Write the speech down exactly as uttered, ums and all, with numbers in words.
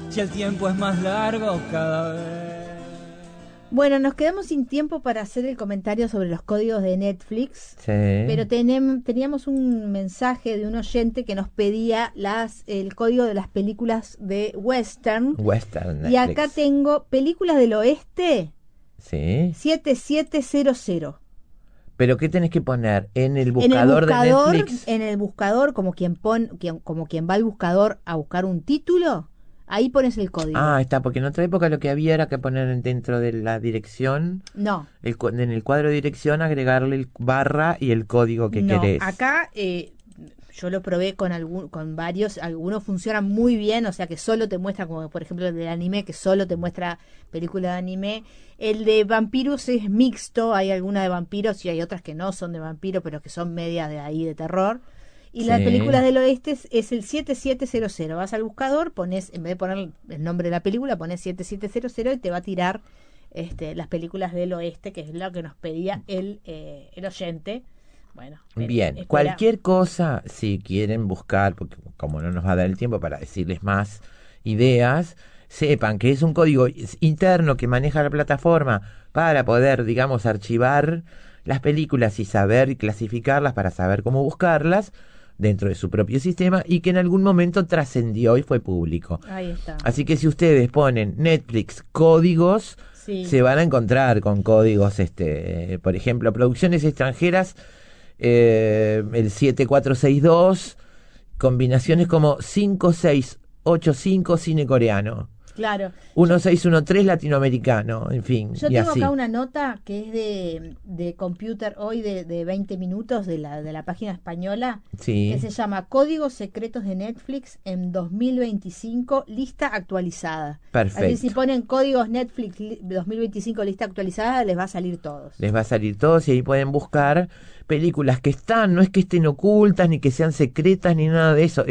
si el tiempo es más largo cada vez. Bueno, nos quedamos sin tiempo para hacer el comentario sobre los códigos de Netflix, Sí. pero tenem, teníamos un mensaje de un oyente que nos pedía las el código de las películas de western. Western Netflix. Y acá tengo películas del oeste Sí. siete siete cero cero. ¿Pero qué tenés que poner? ¿En el En el buscador, buscador, de Netflix? en el buscador, como quien pon, quien, como quien va al buscador a buscar un título, ahí pones el código. Ah, está, porque en otra época lo que había era que poner dentro de la dirección, No, el, cu- en el cuadro de dirección, agregarle el barra y el código que no. querés. Acá eh, yo lo probé con algún, con varios, algunos funcionan muy bien, o sea que solo te muestra, como por ejemplo el del anime, que solo te muestra película de anime. El de vampiros es mixto, hay alguna de vampiros y hay otras que no son de vampiros, pero que son medias de ahí de terror. Y Sí. las películas del oeste es, es el siete siete cero cero. Vas al buscador, pones, en vez de poner el nombre de la película, pones siete siete cero cero y te va a tirar este, las películas del oeste, que es lo que nos pedía el, eh, el oyente. Bueno, eh, Bien, espera. cualquier cosa, si quieren buscar, porque como no nos va a dar el tiempo para decirles más ideas, sepan que es un código interno que maneja la plataforma para poder, digamos, archivar las películas y saber y clasificarlas para saber cómo buscarlas dentro de su propio sistema y que en algún momento trascendió y fue público. Ahí está. Así que si ustedes ponen Netflix códigos, Sí. se van a encontrar con códigos, este, por ejemplo, producciones extranjeras, eh, el siete cuatro seis dos, combinaciones como cinco seis ocho cinco cine coreano, Claro. uno seis uno tres latinoamericano, en fin, Yo y tengo así. acá una nota que es de, de Computer Hoy de, de veinte minutos de la, de la página española, Sí. que se llama Códigos Secretos de Netflix en dos mil veinticinco, lista actualizada. Perfecto. Así si ponen códigos Netflix li- dos mil veinticinco, lista actualizada, les va a salir todos. Les va a salir todos y ahí pueden buscar películas que están, no es que estén ocultas ni que sean secretas ni nada de eso.